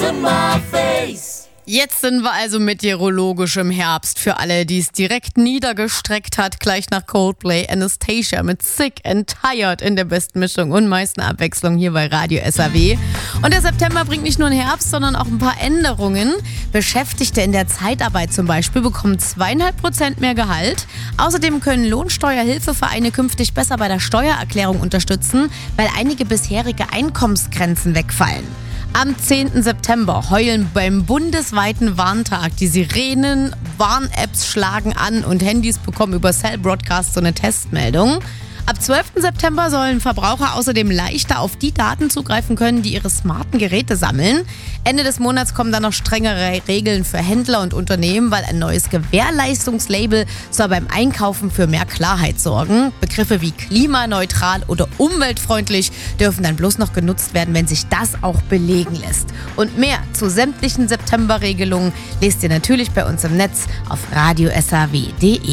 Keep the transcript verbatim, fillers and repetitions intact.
on my face. Jetzt sind wir also meteorologisch im Herbst. Für alle, die es direkt niedergestreckt hat, gleich nach Coldplay, Anastasia mit Sick and Tired in der besten Mischung und meisten Abwechslung hier bei Radio S A W. Und der September bringt nicht nur einen Herbst, sondern auch ein paar Änderungen. Beschäftigte in der Zeitarbeit zum Beispiel bekommen zweieinhalb Prozent mehr Gehalt. Außerdem können Lohnsteuerhilfevereine künftig besser bei der Steuererklärung unterstützen, weil einige bisherige Einkommensgrenzen wegfallen. Am zehnten September heulen beim bundesweiten Warntag die Sirenen, Warn-Apps schlagen an und Handys bekommen über Cell Broadcast so eine Testmeldung. Ab zwölften September sollen Verbraucher außerdem leichter auf die Daten zugreifen können, die ihre smarten Geräte sammeln. Ende des Monats kommen dann noch strengere Regeln für Händler und Unternehmen, weil ein neues Gewährleistungslabel soll beim Einkaufen für mehr Klarheit sorgen. Begriffe wie klimaneutral oder umweltfreundlich dürfen dann bloß noch genutzt werden, wenn sich das auch belegen lässt. Und mehr zu sämtlichen Septemberregelungen lest ihr natürlich bei uns im Netz auf radio s a w punkt d e.